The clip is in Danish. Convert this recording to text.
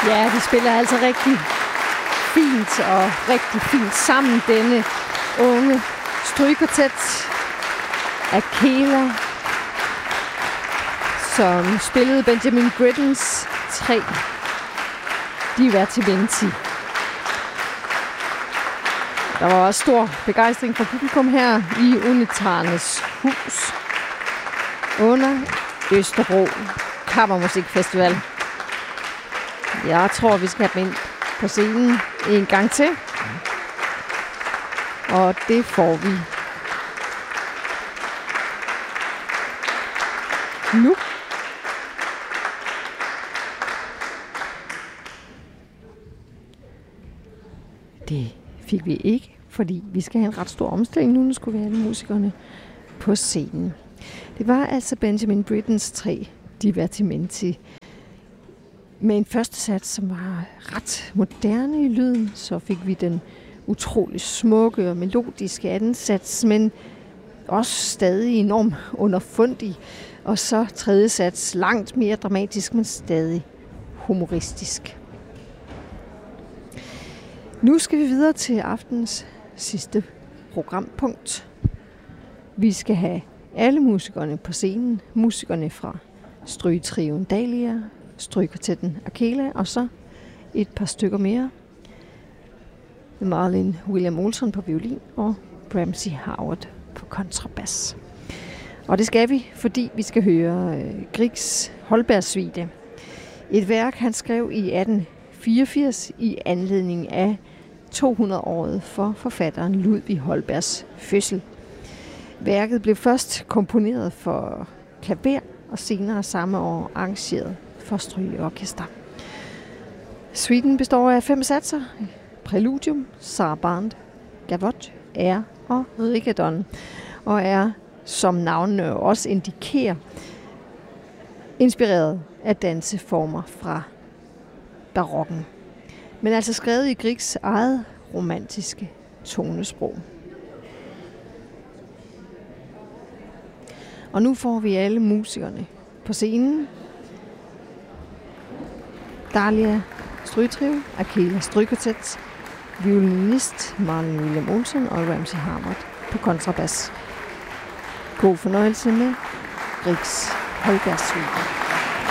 Ja, de spiller altså rigtig fint og rigtig fint sammen, denne unge strygekvartet Akela, som spillede Benjamin Brittens 3 divertimenti. Der var også stor begejstring fra publikum her i Unitarnes hus under Østerbro Kammermusikfestival. Jeg tror, vi skal have dem ind på scenen en gang til. Og det får vi nu. Det fik vi ikke, fordi vi skal have en ret stor omstilling nu. Nu skulle vi have alle musikerne på scenen. Det var altså Benjamin Brittens 3 divertimenti med en første sats, som var ret moderne i lyden. Så fik vi den utrolig smukke og melodiske anden sats, men også stadig enormt underfundig. Og så tredje sats langt mere dramatisk, men stadig humoristisk. Nu skal vi videre til aftens sidste programpunkt. Vi skal have alle musikerne på scenen. Musikerne fra strygetrioen Dahlia, strygekvartetten Akela og så et par stykker mere. Marlin William Olsen på violin og Ramsey Howard på kontrabas. Og det skal vi, fordi vi skal høre Griegs Holbergsuite. Et værk, han skrev i 1884 i anledning af 200-året for forfatteren Ludvig Holbergs fødsel. Værket blev først komponeret for klaver og senere samme år arrangeret for strygeorkester. Suiten består af 5 satser: Præludium, Saraband, Gavotte, Air og Rigadon, og er, som navnene også indikerer, inspireret af danseformer fra barokken. Men altså skrevet i Griegs eget romantiske tonesprog. Og nu får vi alle musikerne på scenen. Dahlia strygetrio, Akela strygekvartet, violinist Marlin William Olsen og Ramsey Howard på kontrabas. God fornøjelse med Griegs Holbergsuite.